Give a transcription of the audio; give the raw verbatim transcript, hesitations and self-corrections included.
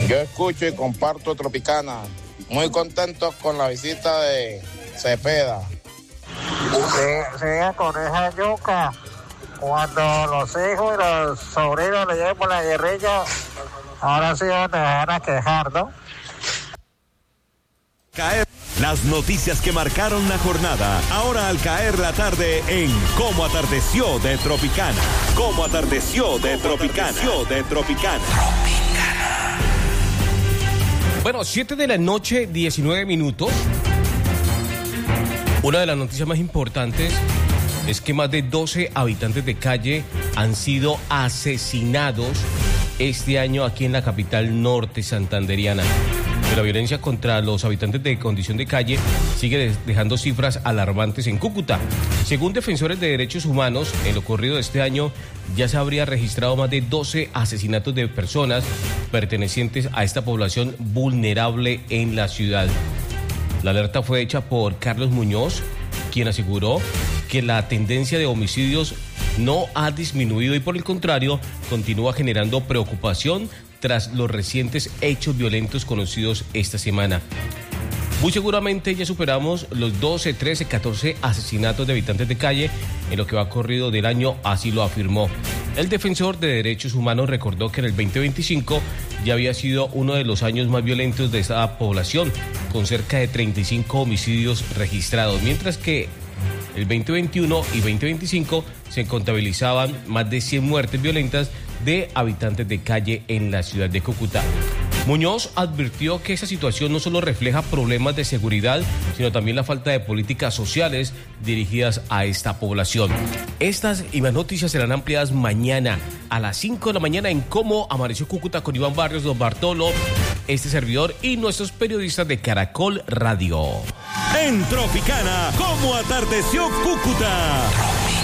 Yo escucho y comparto Tropicana. Muy contentos con la visita de Cepeda. Sigan con esa yuca. Cuando los hijos y los sobrinos le lleguen por la guerrilla, ahora sí van a quejar, ¿no? Caer las noticias que marcaron la jornada. Ahora al caer la tarde en Cómo atardeció de Tropicana. Cómo atardeció de Tropicana. de Tropicana. Bueno, siete de la noche, diecinueve minutos. Una de las noticias más importantes es que más de doce habitantes de calle han sido asesinados este año aquí en la capital norte santanderiana. La violencia contra los habitantes de condición de calle sigue dejando cifras alarmantes en Cúcuta. Según defensores de derechos humanos, en lo corrido de este año ya se habría registrado más de doce asesinatos de personas pertenecientes a esta población vulnerable en la ciudad. La alerta fue hecha por Carlos Muñoz, quien aseguró que la tendencia de homicidios no ha disminuido y por el contrario continúa generando preocupación tras los recientes hechos violentos conocidos esta semana. Muy seguramente ya superamos los doce, trece, catorce asesinatos de habitantes de calle en lo que va corrido del año, así lo afirmó. El defensor de derechos humanos recordó que en el veinte veinticinco ya había sido uno de los años más violentos de esta población, con cerca de treinta y cinco homicidios registrados, mientras que el veinte veintiuno y veinte veinticinco se contabilizaban más de cien muertes violentas de habitantes de calle en la ciudad de Cúcuta. Muñoz advirtió que esa situación no solo refleja problemas de seguridad, sino también la falta de políticas sociales dirigidas a esta población. Estas y más noticias serán ampliadas mañana a las cinco de la mañana en Cómo Amaneció Cúcuta con Iván Barrios, Don Bartolo, este servidor y nuestros periodistas de Caracol Radio. En Tropicana, Cómo atardeció Cúcuta.